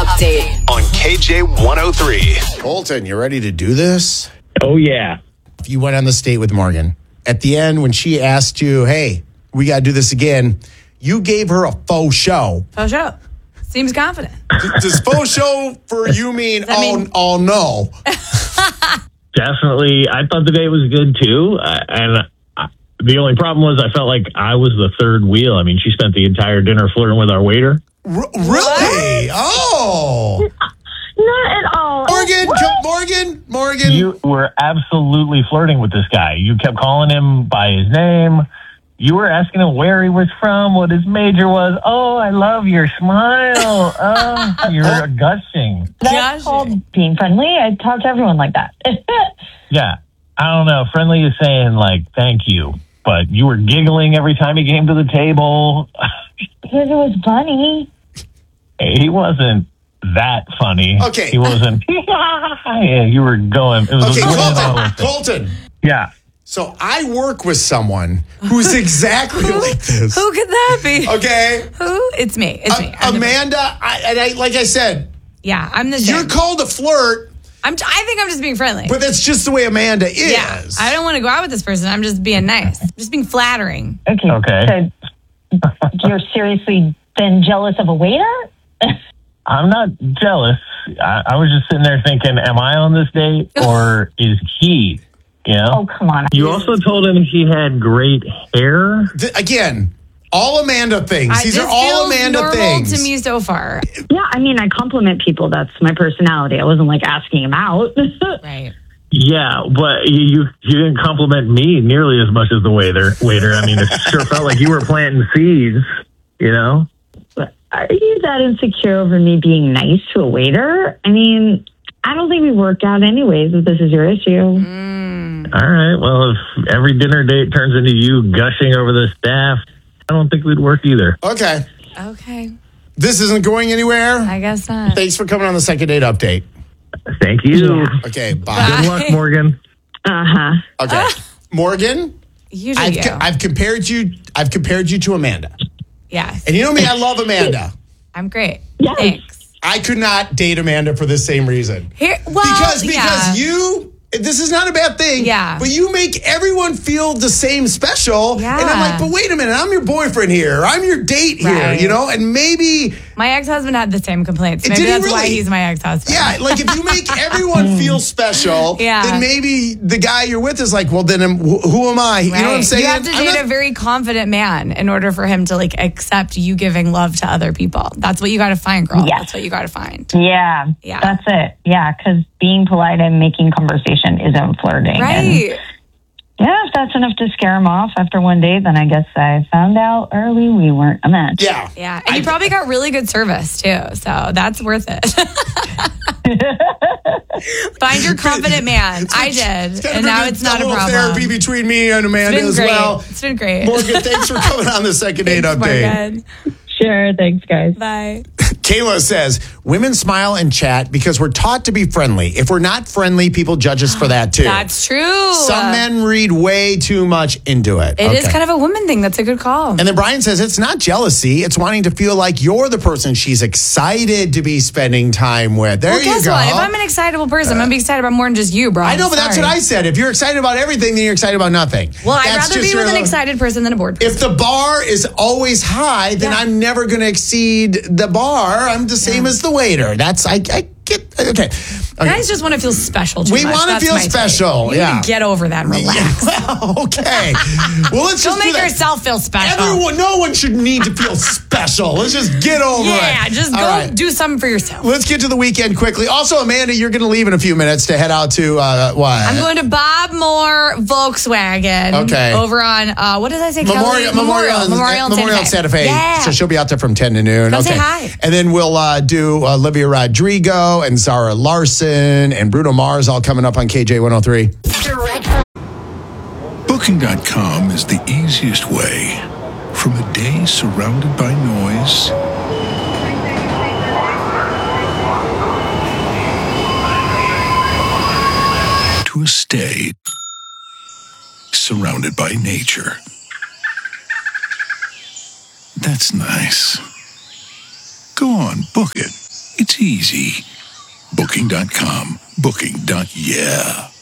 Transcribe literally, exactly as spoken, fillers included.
Update on K J one oh three. Colton, you ready to do this? Oh, yeah. You went on this date with Morgan. At the end, when she asked you, hey, we got to do this again, you gave her a faux show. Faux show. Seems confident. Does faux show for you mean, that oh, mean- oh, no? Definitely. I thought the date was good, too. Uh, and uh, the only problem was I felt like I was the third wheel. I mean, she spent the entire dinner flirting with our waiter. R- really? Oh. Not at all. Morgan, come, Morgan, Morgan. You were absolutely flirting with this guy. You kept calling him by his name. You were asking him where he was from, what his major was. Oh, I love your smile. Oh, you're gushing. That's Gosh. called being friendly. I talk to everyone like that. Yeah. I don't know. Friendly is saying, like, thank you. But you were giggling every time he came to the table. Because it was funny. He wasn't that funny. Okay. He wasn't. Yeah, you were going. It was Okay, a- Colton, Colton. Yeah. So I work with someone who's exactly like this. Who could that be? Okay? Who? It's me. It's me. A- I'm the- Amanda, I, and I, like I said, yeah, I'm the you're same. called a flirt, I'm, I think I'm just being friendly. but that's just the way Amanda is. yeah, I don't want to go out with this person. I'm just being nice. I'm just being flattering. Okay. Okay. So you're seriously then jealous of a waiter? I'm not jealous. I, I was just sitting there thinking, am I on this date or is he? You know? Oh, come on. You also told him he had great hair. Th- again, all Amanda things. I, These this are all feels Amanda normal things. to me so far. Yeah, I mean, I compliment people. That's my personality. I wasn't like asking him out. Right. Yeah, but you, you you didn't compliment me nearly as much as the waiter. Waiter, I mean, it sure felt like you were planting seeds. You know? But are you that insecure over me being nice to a waiter? I mean, I don't think we work out anyways if this is your issue. Mm. All right. Well, if every dinner date turns into you gushing over the staff, I don't think we'd work either. Okay. Okay. This isn't going anywhere. I guess not. Thanks for coming on the second date update. Thank you. Yeah. Okay, bye. Good luck, Morgan. Uh-huh. Okay. Morgan, You do I've, you. I've compared you I've compared you to Amanda. yes. And you know me, I love Amanda. I'm great. Yes. Thanks. I could not date Amanda for the same reason. Here, well, Because because yeah. you this is not a bad thing. Yeah. But you make everyone feel the same special. Yeah. And I'm like, but wait a minute, I'm your boyfriend here. I'm your date here, Right. you know? And maybe My ex-husband had the same complaints. Did Maybe he that's why really? he's my ex-husband. yeah, like if you make everyone feel special, Yeah. then maybe the guy you're with is like, well, then um, wh- who am I? You know what I'm Right. saying? You have to I'm date not- a very confident man in order for him to like accept you giving love to other people. That's what you got to find, girl. Yes. That's what you got to find. Yeah. Yeah. That's it. Yeah, because being polite and making conversation isn't flirting. And Right. yeah, if that's enough to scare him off after one date, then I guess I found out early we weren't a match. Yeah. Yeah. And you I- probably got really good service too. So that's worth it. Find your confident man. I did. It's kinda And now been it's not a little problem. therapy between me and Amanda It's been as great. well. It's been great. Morgan, thanks for coming on the second date Thanks, update. Morgan. Sure. Thanks, guys. Bye. Kayla says, women smile and chat because we're taught to be friendly. If we're not friendly, people judge us for that too. That's true. Some men read way too much into it. It is Okay. kind of a woman thing. That's a good call. And then Brian says it's not jealousy. It's wanting to feel like you're the person she's excited to be spending time with. There well, you guess go. what? If I'm an excitable person, I'm going to be excited about more than just you, bro. I know, but that's what I said. If you're excited about everything, then you're excited about nothing. Well, I'd That's rather just be with your- an excited person than a bored person. If the bar is always high, then Yeah. I'm never going to exceed the bar. I'm the same as the waiter. That's I, I get okay. Okay. Guys just want to feel special too We much. wanna That's feel my take. special, You yeah. need to get over that and relax. Well, okay. Well, let's Don't just do make that. yourself feel special. Everyone, no one should need to feel special. Let's just get over it. yeah, just All go right. do something for yourself. Let's get to the weekend quickly. Also, Amanda, you're going to leave in a few minutes to head out to uh, what? I'm going to Bob Moore Volkswagen. Okay. Over on, uh, what did I say? Memorial, Kelly? Memorial, Memorial, Memorial in Santa Fe. Yeah. So she'll be out there from ten to noon. Come okay. say hi. And then we'll uh, do Olivia Rodrigo and Zara Larson and Bruno Mars all coming up on K J one oh three. Booking dot com is the easiest way. From a day surrounded by noise to a stay surrounded by nature. That's nice. Go on, book it. It's easy. Booking dot com. Booking. Yeah.